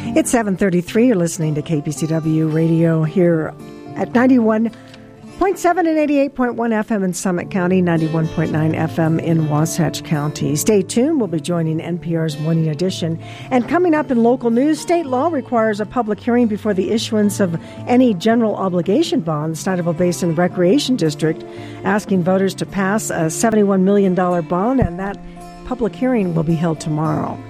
It's 7:33. You're listening to KPCW Radio here at 91.7 and 88.1 FM in Summit County, 91.9 FM in Wasatch County. Stay tuned. We'll be joining NPR's Morning Edition. And coming up in local news, state law requires a public hearing before the issuance of any general obligation bond. The Snyderville Basin Recreation District asking voters to pass a $71 million bond, and that public hearing will be held tomorrow.